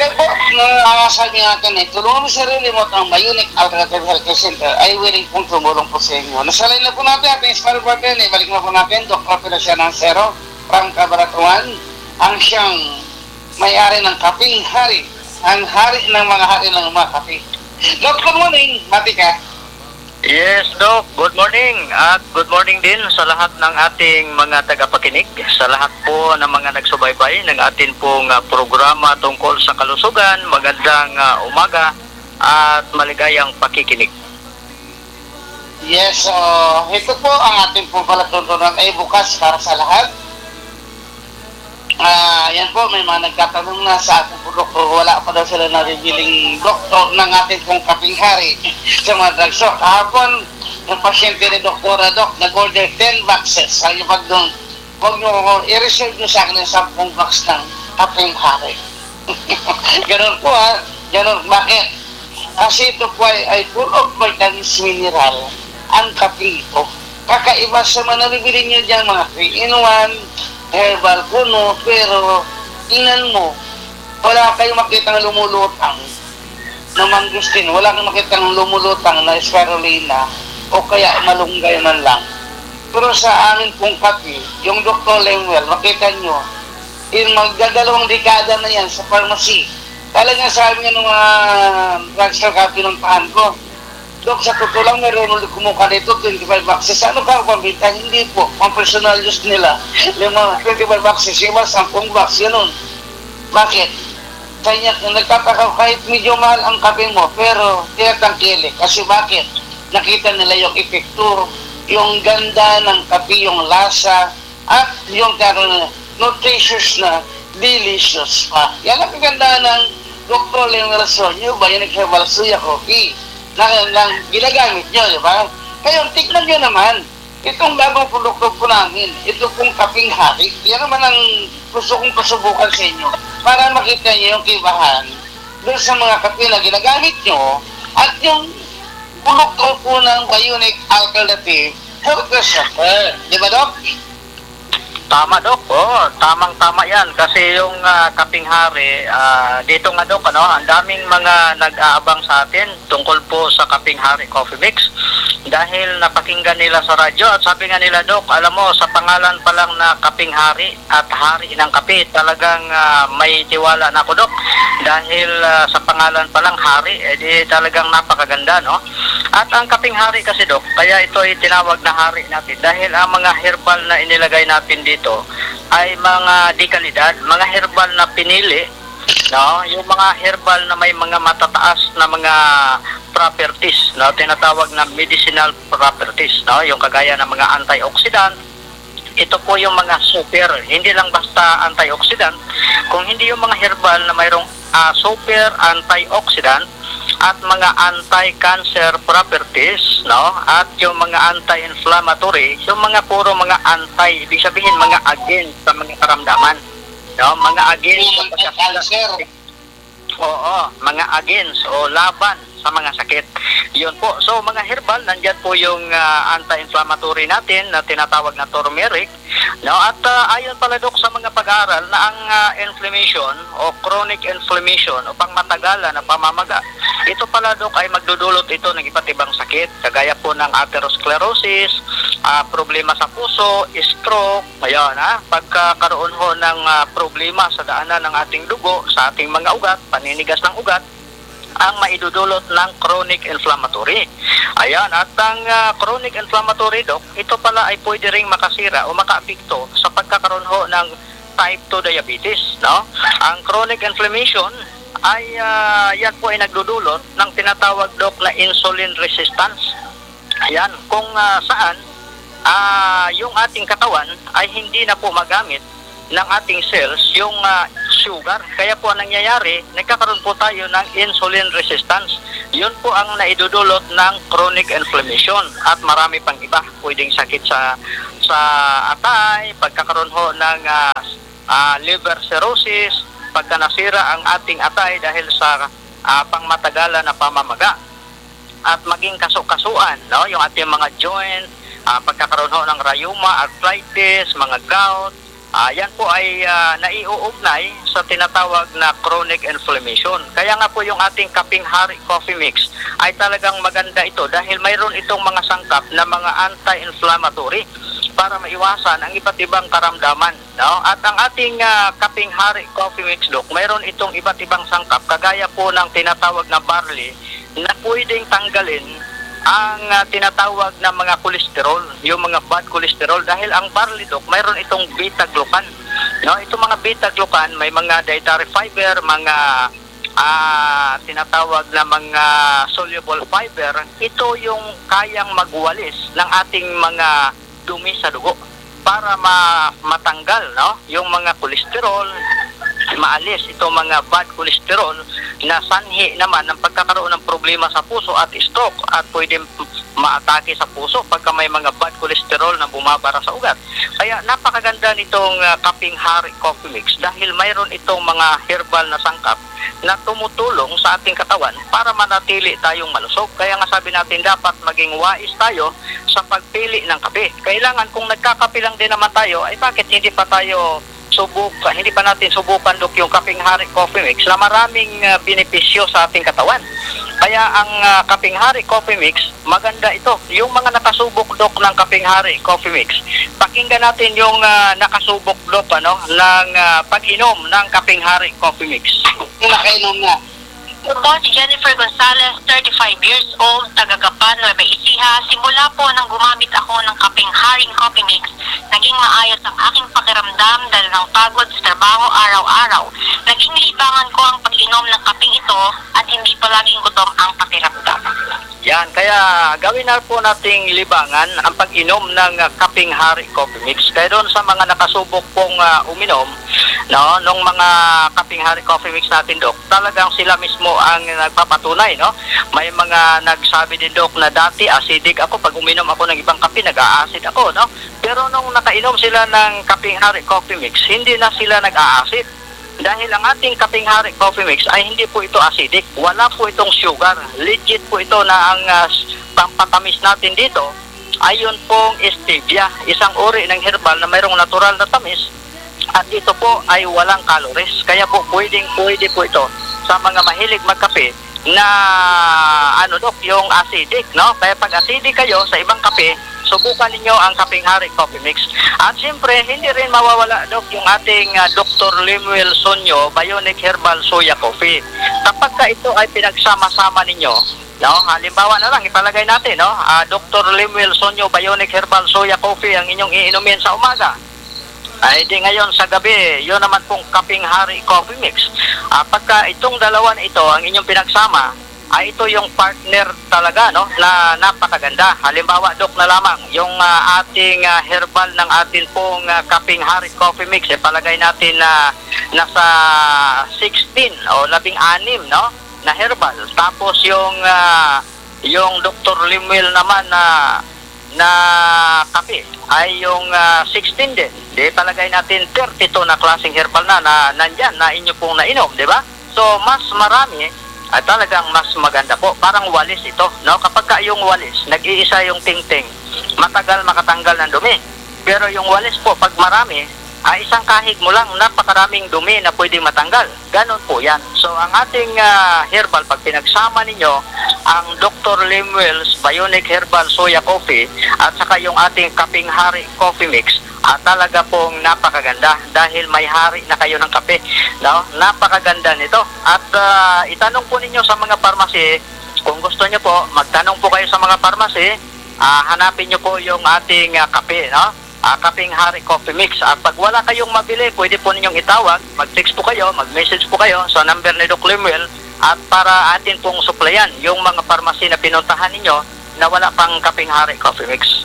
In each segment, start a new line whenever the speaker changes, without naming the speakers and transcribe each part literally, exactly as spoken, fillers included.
Okay po, nangangasabi natin eh, tulungan mo sarili mo ang Bionic Alternative Healthcare Center ay willing pong tumulong po sa inyo. Nasalay na po natin ating smile button, eh, balik na po natin, Doctor Feliciano Nancero, from Cabaratuan, ang siyang may-ari ng Kaping Hari, ang hari ng mga hari ng mga kape. Doc, good morning, mati ka.
Yes, Doc. Good morning. At good morning din sa lahat ng ating mga tagapakinig, sa lahat po ng mga nagsubaybay ng atin pong uh, programa tungkol sa kalusugan. Magandang uh, umaga at maligayang pakikinig.
Yes, so ito po ang ating pong palatuntunan ay bukas para sa lahat. Ah, uh, yan po, may mga nagtatanong na sa ating po doktor, wala pa daw sila naribiling doktor ng ating pong Kaping Hari sa mga drugs. So, kahapon, yung pasyente ni Doktora Doc, nag-order ten boxes. Sabi niyo pag doon, huwag niyo i-reserve niyo sa akin yung ten box ng Kaping Hari. Ganun po ha, ganun. Bakit? Kasi ito po ay, ay full of vitamins, mineral, ang kaping ito. Kakaiba sa mga nabibili niyo dyan, mga three in one, herbal kuno, pero tingnan mo, wala kayong makitang lumulutang na mangustin, wala kayong makitang lumulutang na spirulina o kaya malunggay man lang. Pero sa amin pong kape, yung Doctor Lemuel, makita nyo, in magdadalawang dekada na yan sa pharmacy. Talagang sabi nga ng mga drugstore kape ng pahan ko, Dok, sa totoo lang, meron ulit kumuha dito, twenty-five boxes. Ano ka pambita? Hindi po. Ang personal use nila. Lima, twenty-five boxes. Yung mga ten box, yun. Bakit? Kanya, nagtataka kahit medyo mahal ang kape mo, pero tinatangkili. Kasi bakit? Nakita nila yung epekto, yung ganda ng kape, yung lasa, at yung karoon nutritious na delicious pa. Yan ang kaganda ng Doctor Lemuel Sonyo, Bionic Herbal Suya Coffee. Na, na ginagamit nyo, di ba? Kaya tignan nyo naman, itong bagong produkto po namin, ito pong Kaping Hari, yan naman ang gusto kong pasubukan sa inyo para makita nyo yung kibahan doon sa mga kape na ginagamit nyo at yung produkto po ng Bionic Alternative Healthcare Center. Di ba, Doc?
Tama, Dok. Oh, tamang-tama yan. Kasi yung uh, Kaping Hari, uh, dito nga, Dok, ano, ang daming mga nag-aabang sa atin tungkol po sa Kaping Hari Coffee Mix. Dahil napakinggan nila sa radyo at sabi nga nila, Dok, alam mo, sa pangalan pa lang na Kaping Hari at Hari ng Kape, talagang uh, may tiwala na ako, Dok. Dahil uh, sa pangalan pa lang Hari, eh, di talagang napakaganda, no? At ang Kaping Hari kasi, Dok, kaya ito ay tinawag na Hari natin dahil ang mga herbal na inilagay natin dito ay mga di kalidad, mga herbal na pinili, no? Yung mga herbal na may mga matataas na mga properties, no? Tinatawag na medicinal properties, no? Yung kagaya ng mga antioxidant. Ito po yung mga super, hindi lang basta antioxidant, kung hindi yung mga herbal na mayroong uh, super antioxidant at mga anti-cancer properties, no? At yung mga anti-inflammatory, yung mga puro mga anti, ibig sabihin mga against sa mga karamdaman, no? Mga against sa
pagka-cancer.
Oo, mga against o laban sa mga sakit. Yun po. So, mga herbal, nandyan po yung uh, anti-inflammatory natin na tinatawag na turmeric. No? At uh, ayon pala, Dok, sa mga pag-aaral na ang uh, inflammation o chronic inflammation o pangmatagalan na pamamaga, ito pala, Dok, ay magdudulot ito ng iba't ibang sakit. Kagaya po ng atherosclerosis, uh, problema sa puso, stroke, ayan, ha? Pagkakaroon ho ng uh, problema sa daanan ng ating dugo, sa ating mga ugat, paninigas ng ugat, ang maidudulot ng chronic inflammatory. Ayan, at ang uh, chronic inflammatory, Dok, ito pala ay pwede ring makasira o makaapekto sa pagkakaroon ho ng type two diabetes, no? Ang chronic inflammation ay uh, yan po ay nagdudulot ng tinatawag, Dok, na insulin resistance. Ayan, kung uh, saan uh, yung ating katawan ay hindi na po magamit ng ating cells yung uh, sugar. Kaya po ang nangyayari, nagkakaroon po tayo ng insulin resistance. Yun po ang naidudulot ng chronic inflammation at marami pang iba. Pwedeng sakit sa sa atay, pagkakaroon ho ng uh, uh, liver cirrhosis, pagka nasira ang ating atay dahil sa uh, pangmatagalan na pamamaga. At maging kaso-kasuan, no? Yung ating mga joint, uh, pagkakaroon ho ng rheuma, arthritis, mga gout, Ah, yan po ay ah, naiuugnay sa tinatawag na chronic inflammation. Kaya nga po yung ating Kaping Hari Coffee Mix ay talagang maganda ito dahil mayroon itong mga sangkap na mga anti-inflammatory para maiwasan ang iba't ibang karamdaman. No? At ang ating ah, Kaping Hari Coffee Mix, Doc, mayroon itong iba't ibang sangkap kagaya po ng tinatawag na barley na pwedeng tanggalin ang uh, tinatawag na mga kolesterol, yung mga bad cholesterol dahil ang barley, Doc, mayroon itong beta-glucan. No, itong mga beta-glucan may mga dietary fiber, mga uh, tinatawag na mga soluble fiber. Ito yung kayang magwalis ng ating mga dumi sa dugo para ma matanggal, no, yung mga kolesterol, maalis itong mga bad cholesterol na sanhi naman ng pagkakaroon ng problema sa puso at stroke at pwede maatake sa puso pagka may mga bad cholesterol na bumabara sa ugat. Kaya napakaganda nitong uh, Kaping Hari Coffee Mix dahil mayroon itong mga herbal na sangkap na tumutulong sa ating katawan para manatili tayong malusog. Kaya nga sabi natin dapat maging wais tayo sa pagpili ng kape. Kailangan kung nagkakape lang din naman tayo, ay bakit hindi pa tayo subukan, hindi pa natin subukan, Dok, yung Kaping Hari Coffee Mix na maraming uh, benepisyo sa ating katawan. Kaya ang uh, Kaping Hari Coffee Mix, maganda ito. Yung mga nakasubok, Dok, ng Kaping Hari Coffee Mix, pakinggan natin yung uh, nakasubok, Dok, ano, ng uh, pag-inom ng Kaping Hari Coffee Mix.
Nakainom na.
Po si Jennifer Gonzalez, thirty-five years old, taga-Gapan, Nueva Ecija. Simula po nang gumamit ako ng Kaping Hari Coffee Mix, naging maayos ang aking pakiramdam dahil ng pagod sa trabaho araw-araw. Naging libangan ko ang pag-inom ng kaping ito at hindi palaging gutom ang pakiramdam.
Yan, kaya gawin na po nating libangan ang pag-inom ng uh, Kaping Hari Coffee Mix. Kaya doon sa mga nakasubok pong uh, uminom, no, nung mga Kaping Hari Coffee Mix natin, Dok, talagang sila mismo ang nagpapatunay, no? May mga nagsabi din, Dok, na dati acidic ako, pag uminom ako ng ibang kape, nag-a-acid ako, no? Pero nung nakainom sila ng Kaping Hari Coffee Mix, hindi na sila nag-a-acid. Dahil ang ating Kaping Hari Coffee Mix ay hindi po ito acidic. Wala po itong sugar. Legit po ito na ang uh, pampatamis natin dito ay yun pong stevia. Isang uri ng herbal na mayroong natural na tamis. At ito po ay walang calories. Kaya po pwedeng pwede po ito sa mga mahilig magkape na ano, Dok, yung acidic, no? Kaya pag acidic kayo sa ibang kape, subukan ninyo ang Kaping Hari Coffee Mix. At siyempre, hindi rin mawawala, Dok, yung ating uh, Doctor Lemuel Sonyo Bionic Herbal Soya Coffee. Kapag ka ito ay pinagsama-sama ninyo, no, halimbawa na lang, ipalagay natin, no, uh, Doctor Lemuel Sonyo Bionic Herbal Soya Coffee ang inyong iinumin sa umaga. Ay di ngayon sa gabi, yun naman pong Kaping Hari Coffee Mix. Uh, pagka itong dalawan ito, ang inyong pinagsama, ay ito yung partner talaga, no, na napakaganda. Halimbawa, Dok, na lamang yung uh, ating uh, herbal ng atin pong uh, Kaping Hari Coffee Mix, eh, palagay natin na uh, nasa sixteen o labing anim, no, na herbal. Tapos yung uh, yung Doctor Lemuel naman na na kape ay yung uh, sixteen din. Di palagay natin thirty-two na klaseng herbal na na nandyan na inyo pong nainom, di ba? So mas marami at talagang mas maganda po. Parang walis ito, no? Kapag ka yung walis, nag-iisa yung tingting, matagal makatanggal ng dumi. Pero yung walis po, pag marami, ay isang kahig mo lang, napakaraming dumi na pwedeng matanggal. Ganon po yan. So ang ating uh, herbal, pag pinagsama ninyo ang Doctor Lemuel's Bionic Herbal Soya Coffee at saka yung ating Kaping Hari Coffee Mix, at talaga pong napakaganda dahil may hari na kayo ng kape, no? Napakaganda nito. At uh, itanong po ninyo sa mga pharmacy, kung gusto nyo po, magtanong po kayo sa mga pharmacy, uh, hanapin nyo po yung ating uh, kape, no? Uh, Kaping Hari Coffee Mix. At pag wala kayong mabili, pwede po ninyong itawag, mag-text po kayo, mag-message po kayo sa number ni Doc Lemuel at para atin pong supplyan yung mga pharmacy na pinuntahan ninyo na wala pang Kaping Hari Coffee Mix.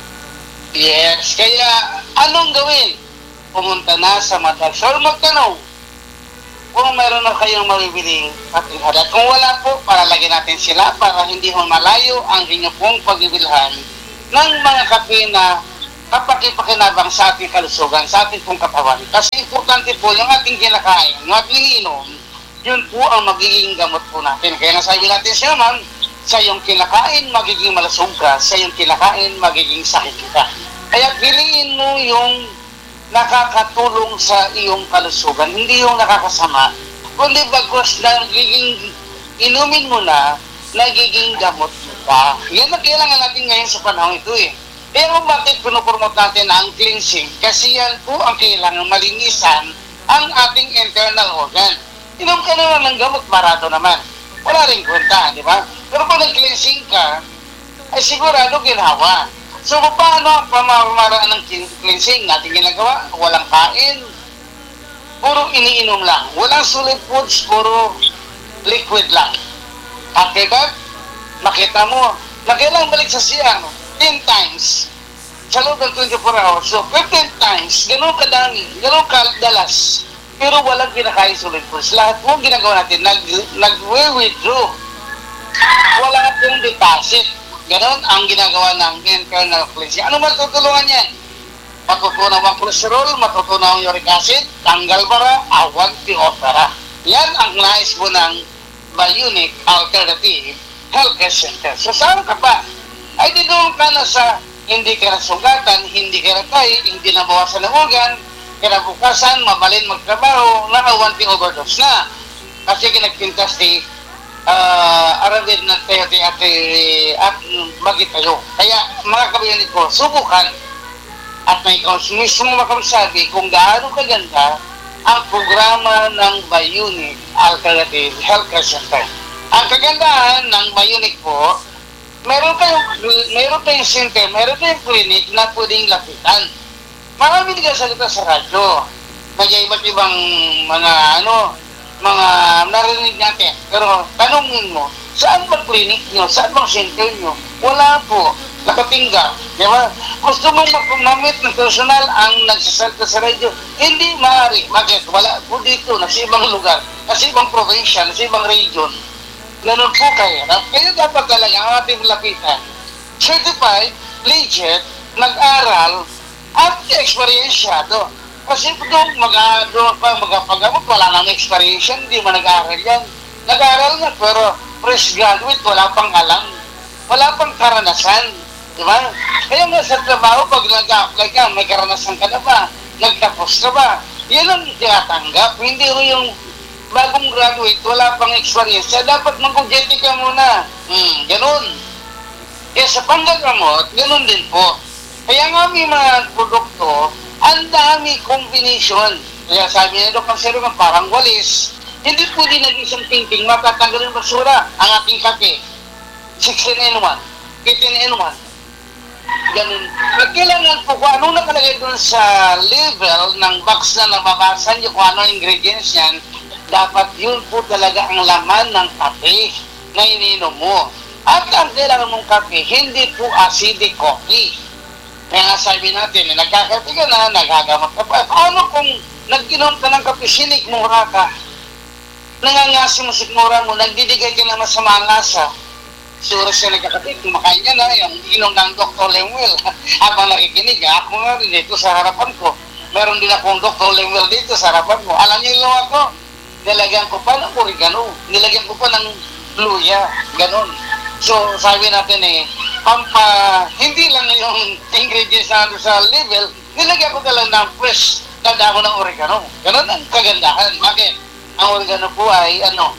Yes, kaya anong gawin? Pumunta na sa Madagsor, magtanong kung meron na kayong mabibiling Kaping Hari. At kung wala po, paralagyan natin sila para hindi ho malayo ang inyo pong pagbibilhan ng mga kape na kapakipakinabang sa ating kalusugan, sa ating pong katawan. Kasi importante po yung ating kinakain, yung ating ininom, yun po ang magiging gamot po natin. Kaya nasabi natin siya naman, sa iyong kinakain, magiging malusog ka. Sa iyong kinakain, magiging sakit ka. Kaya piliin mo yung nakakatulong sa iyong kalusugan, hindi yung nakakasama, kundi bagkus na nagiging inumin mo na, nagiging gamot ka. Yan ang kailangan natin ngayon sa panahon ito eh. Pero bakit pinupromote natin ang cleansing? Kasi yan po ang kailangan malinisan ang ating internal organ. Inom ka naman ng gamot, barato naman. Wala rin kwenta, di ba? Pero kung nag-cleansing ka, ay sigurado ginawa. So, paano ang pamamaraan ng cleansing natin ginagawa? Walang kain, puro iniinom lang. Walang solid foods, puro liquid lang. After that, makita mo, nakailang balik sa siyang, ten times, sa loob ng twenty-four hours. So, fifteen times, ganun kadami, ganun kadalas. Pero walang kinakain solid foods. Lahat mo ginagawa natin, nag, nag-withdraw. Wala pong deposit. Ganon ang ginagawa ng internal cleansing. Ano matutulungan yan? Matutunaw ang cholesterol, matutunaw ang uric acid, tanggal bara, awag, opera. Yan ang nais mo ng Bionic Alternative Healthcare Center. So saan ka pa? Ay di doon ka na sa hindi ka nasugatan, hindi ka natay, hindi nabawasan ng organ, kinabukasan, mabalin magtrabaho, nakawanting overdose na. Kasi kinagpintas di uh, aradin na tayo di ate at bagit tayo. Kaya mga kabayan ko, subukan at may mismo makamsabi kung gaano kaganda ang programa ng Bionic Alternative Healthcare Center. Ang kagandahan ng Bionic po, meron kayong meron kayong center, meron kayong clinic na pwedeng lapitan. Marami din salita sa radyo. May iba't ibang mga ano, mga narinig natin. Pero tanongin mo, saan ba clinic nyo? Saan bang center nyo? Wala po. Nakatingga. Di ba? Gusto mo makumamit ng personal ang nagsasalita sa radyo? Hindi maaari. Bakit? Wala po dito. Nasa ibang lugar. Nasa ibang probinsya. Nasa ibang region. Ganun po kayo. Kaya dapat talaga ang ating lapitan. Certified, legit, nag-aral, at eksperyensyado. Kasi doon mag-aral pa, mag-apagamot, wala nang eksperyensya, hindi man nag-aral yan. Nag-aral nga, pero fresh graduate, wala pang alam. Wala pang karanasan. Diba? Kaya nga sa trabaho, pag nag-apply ka, may karanasan ka na ba? Nagtapos ka ba? Yan ang tinatanggap. Hindi rin yung bagong graduate, wala pang experience. Dapat mag-ujeti ka muna. Hmm, ganun. Kaya sa panggagamot, ganun din po. Kaya nga may mga produkto, ang dami combination. Kaya sabi niya, Dok, ang serum parang walis. Hindi pwede nag-isang tingting, matatanggal yung basura ang ating kape. sixteen in one, fifteen in one. Ganun. At kailangan po kung ano nakalagay doon sa label ng box na nababasa niyo kung ano ingredients niyan, dapat yun po talaga ang laman ng kape na ininom mo. At ang kailangan mong kape, hindi po acidic coffee. Kaya nga sabi natin, eh, nagkakape ka na, nagagamot ka pa. Paano kung nag-inom ka ng kape, sinikmura ka? Nangangasi mo, sikmura mo, nagdidigay ka na masama ang lasa. Siguro siya nagkakape, kumakain niya na, yung inom ng Doctor Lemuel. Habang nakikinig, ako nga rin dito sa harapan ko. Meron din akong Doctor Lemuel dito sa harapan ko. Alam niyo yung ako, nilagyan ko pa ng oregano, nilagyan ko pa ng luya, ganun. So, sabi natin eh, pampa, hindi lang yung ingredients na sa label, nilagyan ko talaga ng fresh na damo ng oregano. Ganun ang kagandahan. Bakit? Ang oregano po ay, ano,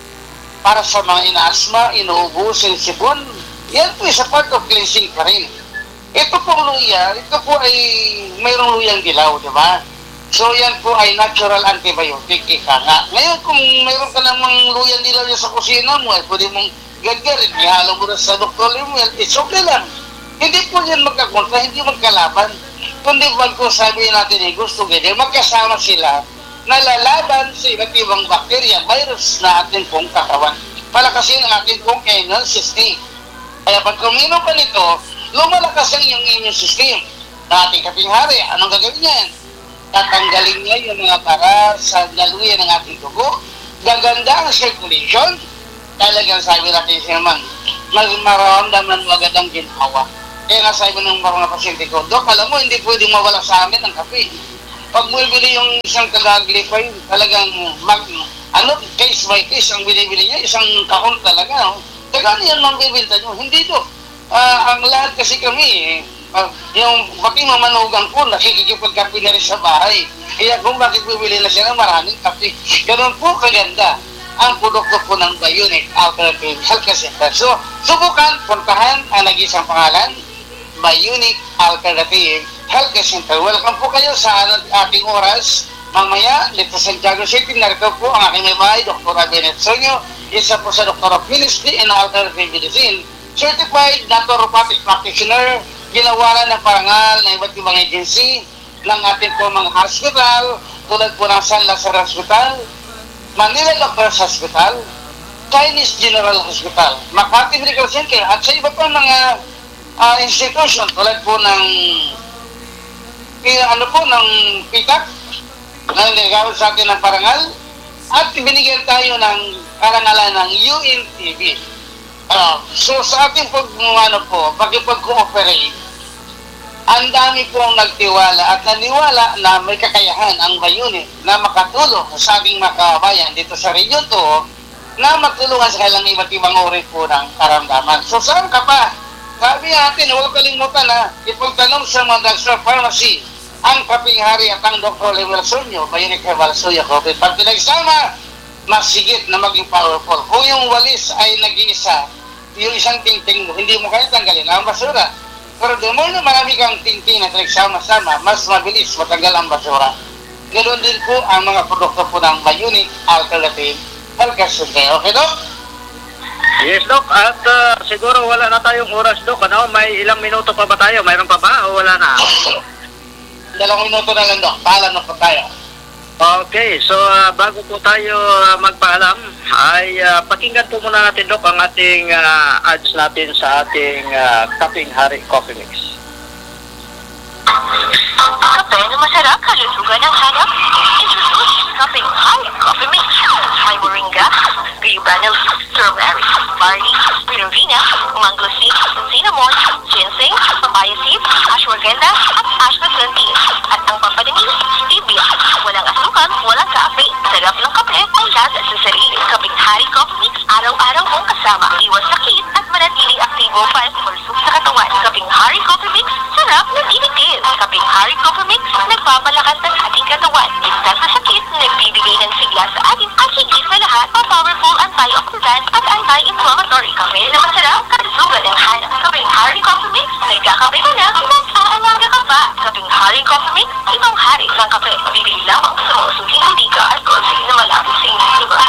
para sa mga ina-asma, inuubo, sinsipon, yan po isa part of cleansing pa rin. Ito pong luya, ito po ay mayroong luyang dilaw, di ba? So yan po ay natural antibiotic, ika nga. Ngayon kung mayroon ka namang luyang dilaw sa kusina mo, ay pwede mong gagarin, ihalo mo na sa Doctor Lemuel, it's okay lang. Hindi po yan magkakontra, hindi magkalaban. Kundi wag ko sabihin natin eh, gusto ganyan, magkasama sila, nalalaban sa iba't ibang bakterya, virus na ating pong katawan. Palakasin ang ating pong immune system. Kaya pag kuminom ka nito, lumalakas ang iyong immune system. Na ating kaping hari, anong gagawin niyan? Tatanggalin niya yung mga para sa daluyan ng ating dugo, gaganda ang circulation, talagang sabi natin siya naman, maramdaman mo agad ang ginhawa. Kaya nga sabi ng mga pasyente ko, Dok, alam mo, hindi pwedeng mawala sa amin ang kape. Pag mo bili yung isang taga-glify, talagang mag, ano, case by case ang binibili niya, isang kahon talaga. No? Taga ano yan mang bibinta nyo? Hindi do. Uh, ang lahat kasi kami, eh, uh, yung pati mamanugang ko, nakikikipagkape na rin sa bahay. Kaya kung bakit bibili na siya ng maraming kape, ganun po kaganda ang produkto po ng Bionic Alternative Health Center. So, subukan, puntahan ang nag-isang pangalan, Bionic Alternative Health Center. Welcome po kayo sa ating oras. Mamaya, dito sa Santiago City, narito po ang aking may bahay, Doctor Benet Sonyo, isa po sa Doctor of Ministry and Alternative Medicine, Certified Naturopathic Practitioner, ginawa ng parangal ng iba't ibang agency ng ating po mga hospital, tulad po ng San Lazaro Hospital, Manila Doctors Hospital, Chinese General Hospital, Makati Medical Center, at sa iba pa mga uh, institution tulad po ng ano po ng P I T A C na nagawin sa atin ng parangal, at binigyan tayo ng karangalan ng U N T V. Uh, so sa ating pag, ano po, pag-cooperate, ang dami pong nagtiwala at naniwala na may kakayahan ang Bionic na makatulong sa ating mga kabayan dito sa Region two na magtulungan sa kailang iba't ibang uri po ng karamdaman. So saan ka pa? Sabi natin, huwag kalimutan na ipagtanong sa mga drugstore pharmacy ang Kaping Hari at ang Doctor Lemuel Sonyo, Bionic Herbal Soya Coffee. Pag pinagsama, mas sigit na maging powerful. Kung yung walis ay nag-iisa, yung isang tingting mo, hindi mo kaya tanggalin ang basura. Pero the more na marami kang tingting na nagsama-sama, mas mabilis matanggal ang basura. Ganoon din po ang mga produkto po ng Bionic Alternative Health Center. Okay, Doc?
Yes, Doc. At uh, siguro wala na tayong oras, Doc. Ano? May ilang minuto pa ba tayo? Mayroon pa ba o wala na?
Dalawang minuto na lang, Doc. Paalam na po tayo.
Okay, so uh, bago po tayo uh, magpaalam, ay uh, pakinggan po muna natin, Doc, ang ating uh, ads natin sa ating uh, Kaping Hari Coffee Mix.
Kape na masarap, kalusugan ang hanap. Introduce Kaping Hari Coffee Mix. May moringa, guyabano, strawberry, barley, spirulina, mango seed, cinnamon, ginseng, papaya seed, ashwagandha, at ashwagandha. At ang pampadamis, stevia. Walang asukan, walang kape. Sarap ng kape ay lasa sa sarili. Kaping Hari Coffee Mix, araw-araw mong kasama. Iwas sakit at manatili aktibo para sa malusog sa katawan. Kaping Hari Coffee Mix, sarap na tinitin. Kaping Hari Coffee Mix, nagpapalakas ng ating katawan. Ligtas sa sakit, nagbibigay ng sigla sa atin at higit na lahat, pa-powerful antioxidant at anti-inflammatory. Kape na masarap, kalusugan ang hanap. Kaping Hari Coffee Mix, nagkakape ka na, nag-aalaga ka pa. Kaping Hari Coffee Mix, ibang hari ng kape. Bibili lamang sa mga suking hindi at coffee na malapit sa inyong lugar.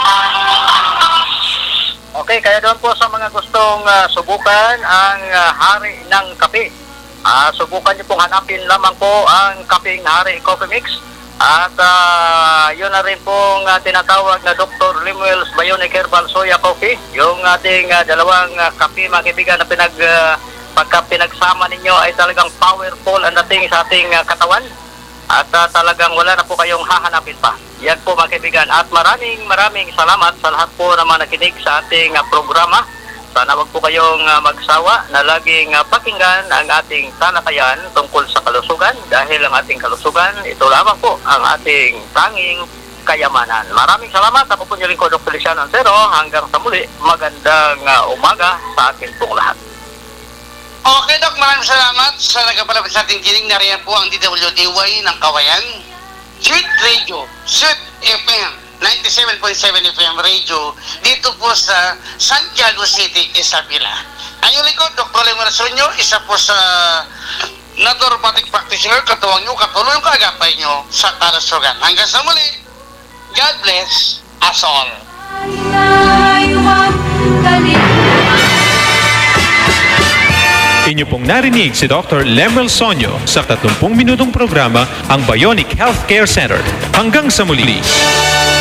Okay, kaya doon po sa mga gustong uh, subukan ang uh, hari ng kape. Uh, subukan niyo pong hanapin lamang po ang Kaping Hari Coffee Mix. At uh, yun na rin pong uh, tinatawag na Doctor Lemuel's Bionic Herbal Soya Coffee. Yung ating uh, dalawang uh, kape, mga kaibigan, na pinag, uh, pagka pinagsama ninyo ay talagang powerful ang dating sa ating uh, katawan. At uh, talagang wala na po kayong hahanapin pa. Yan po, mga kaibigan. At maraming maraming salamat sa lahat po na mga nakinig sa ating uh, programa. Sana wag po kayong uh, magsawa na laging uh, pakinggan ang ating talakayan tungkol sa kalusugan, dahil ang ating kalusugan, ito lamang po ang ating tanging kayamanan. Maraming salamat. Ako po niyo rin ko, Doctor Lisiano Ancero. Hanggang sa muli, magandang uh, umaga sa akin pong lahat.
Okay, Doc, maraming salamat sa nagpapalapit sa ating kiling. Nariyan po ang D W D Y ng Kawayan, Sweet Radio, Sweet F M, ninety-seven point seven F M Radio, dito po sa Santiago City, Isabela. Ang iyong likod, Doctor Lemuel Sonyo, isa po sa naturopathic practitioner, katuwang nyo, katulong yung kaagapay nyo sa kalusugan. Hanggang sa muli, God bless us all.
Inyo pong narinig si Doctor Lemuel Sonyo sa tatlumpung minutong programa, ang Bionic Healthcare Center. Hanggang sa muli.